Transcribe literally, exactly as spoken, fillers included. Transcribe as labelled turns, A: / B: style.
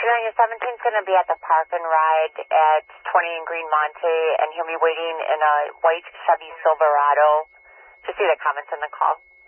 A: Yeah, your seventeen's going to be at the Park and Ride at twenty in Green Monte, and he'll be waiting in a white Chevy Silverado. Just see the comments in the call.